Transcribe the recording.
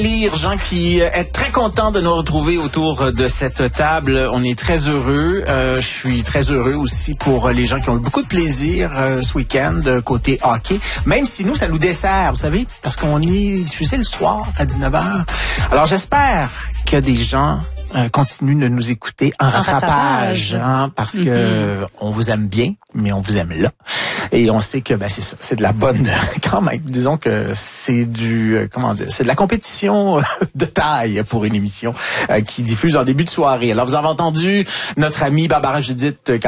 Lire, Jean, qui est très content de nous retrouver autour de cette table. On est très heureux. Je suis très heureux aussi pour les gens qui ont eu beaucoup de plaisir ce week-end côté hockey. Même si nous, ça nous dessert, vous savez, parce qu'on est diffusé le soir à 19h. Alors, j'espère que des gens continuent de nous écouter en rattrapage. Hein, parce que on vous aime bien, mais on vous aime là. Et on sait que c'est ça, c'est de la bonne quand même. Disons que c'est c'est de la compétition de taille pour une émission qui diffuse en début de soirée. Alors vous avez entendu notre amie Barbara Judith